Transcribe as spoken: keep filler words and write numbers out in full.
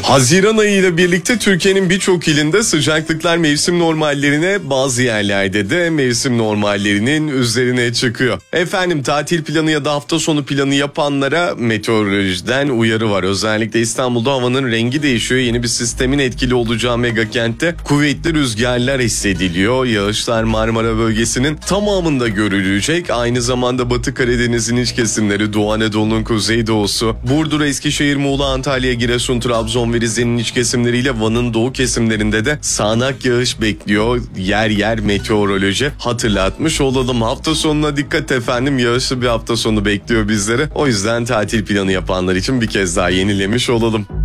Haziran ayı ile birlikte Türkiye'nin birçok ilinde sıcaklıklar mevsim normallerine, bazı yerlerde de mevsim normallerinin üzerine çıkıyor. Efendim, tatil planı ya da hafta sonu planı yapanlara meteorolojiden uyarı var. Özellikle İstanbul'da havanın rengi değişiyor. Yeni bir sistemin etkili olacağı megakentte kuvvetli rüzgarlar hissediliyor. Yağışlar Marmara bölgesinin tamamında görülecek. Aynı zamanda Batı Karadeniz'in iç kesimleri, Doğu Anadolu'nun kuzeydoğusu, Burdur, Eskişehir, Muğla, Antalya, Giresun, Trabzon ve Rize'nin iç kesimleriyle Van'ın doğu kesimlerinde de sağanak yağış bekliyor. Yer yer meteoroloji hatırlatmış olalım. Hafta sonuna dikkat efendim, yağışlı bir hafta sonu bekliyor bizleri. O yüzden tatil planı yapanlar için bir kez daha yenilemiş olalım.